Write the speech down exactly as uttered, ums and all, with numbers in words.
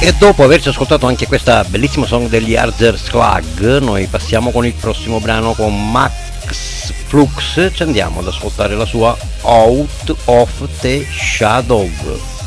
E dopo averci ascoltato anche questa bellissima song degli Arzer Slug, noi passiamo con il prossimo brano con Max Flux, ci andiamo ad ascoltare la sua Out of the Shadow.